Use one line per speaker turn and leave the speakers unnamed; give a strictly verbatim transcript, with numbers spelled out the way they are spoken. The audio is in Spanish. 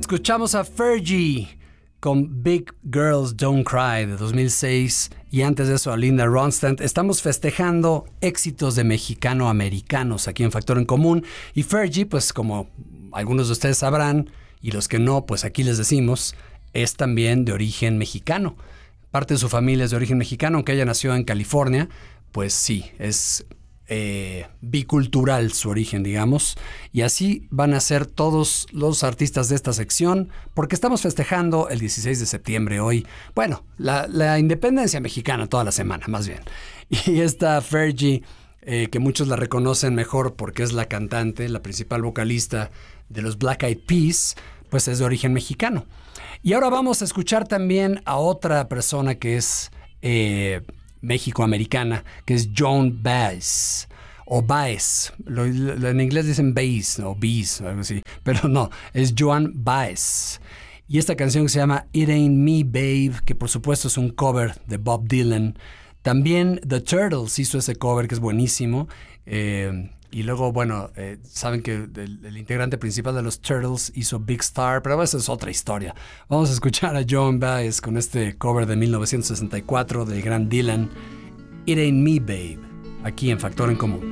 Escuchamos a Fergie con Big Girls Don't Cry de dos mil seis y antes de eso a Linda Ronstadt. Estamos festejando éxitos de mexicano-americanos aquí en Factor en Común y Fergie, pues como algunos de ustedes sabrán y los que no, pues aquí les decimos, es también de origen mexicano. Parte de su familia es de origen mexicano, aunque ella nació en California, pues sí, es eh, bicultural su origen, digamos. Y así van a ser todos los artistas de esta sección, porque estamos festejando el dieciséis de septiembre hoy. Bueno, la, la independencia mexicana toda la semana, más bien. Y esta Fergie, eh, que muchos la reconocen mejor porque es la cantante, la principal vocalista de los Black Eyed Peas, pues es de origen mexicano. Y ahora vamos a escuchar también a otra persona que es eh, mexicoamericana, que es Joan Baez, o Baez. Lo, lo, en inglés dicen Baez, o Bees, o algo así, pero no, es Joan Baez. Y esta canción se llama It Ain't Me, Babe, que por supuesto es un cover de Bob Dylan. También The Turtles hizo ese cover, que es buenísimo. Eh, Y luego, bueno, eh, saben que el, el integrante principal de los Turtles hizo Big Star, pero esa es otra historia. Vamos a escuchar a Joan Baez con este cover de mil novecientos sesenta y cuatro del gran Dylan, It Ain't Me, Babe, aquí en Factor en Común.